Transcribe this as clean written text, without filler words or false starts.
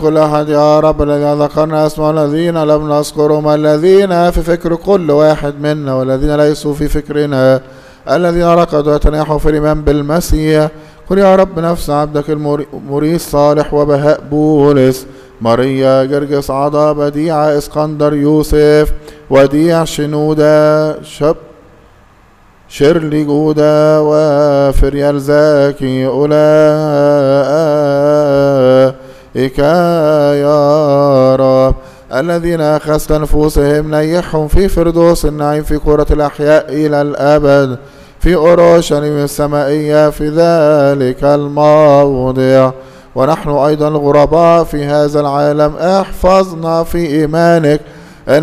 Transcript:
كل أحد يا رب الذين ذكرنا اسمه الذين لم نذكرهم، الذين في فكر كل واحد منا والذين ليسوا في فكرنا، الذين ركضوا وتناحوا في الإيمان بالمسيح. قل يا رب نفس عبدك المريس صالح وبهاء بولس، ماريا جرجس عضا بديع اسكندر يوسف وديع شنودة شيرلي جودة وفريال زاكي أولئك يا رب الذين أخذت نفوسهم نيحهم في فردوس النعيم في كرة الأحياء إلى الأبد في أورشليم السمائية في ذلك الموضع. ونحن أيضا الغرباء في هذا العالم احفظنا في إيمانك